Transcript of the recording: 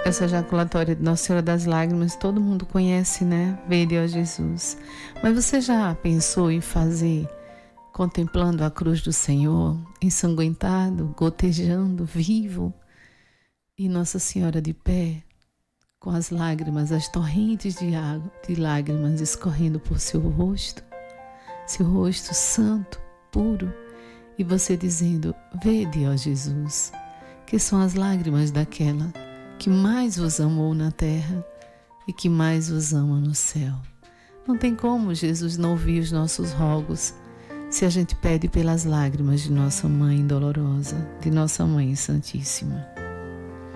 Essa jaculatória de Nossa Senhora das Lágrimas, todo mundo conhece, né? Vede, ó Jesus. Mas você já pensou em fazer contemplando a cruz do Senhor, ensanguentado, gotejando, vivo, e Nossa Senhora de pé, com as lágrimas, as torrentes de água, de lágrimas escorrendo por seu rosto santo, puro, e você dizendo: vede, ó Jesus, que são as lágrimas daquela que mais vos amou na terra e que mais vos ama no céu. Não tem como Jesus não ouvir os nossos rogos se a gente pede pelas lágrimas de nossa Mãe dolorosa, de nossa Mãe Santíssima.